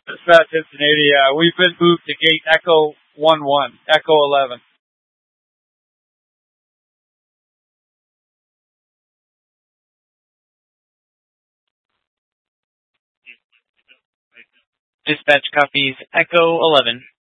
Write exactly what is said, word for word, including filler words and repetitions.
Dispatch Cincinnati, uh, we've been moved to gate Echo one one, Echo eleven. Dispatch copies Echo eleven.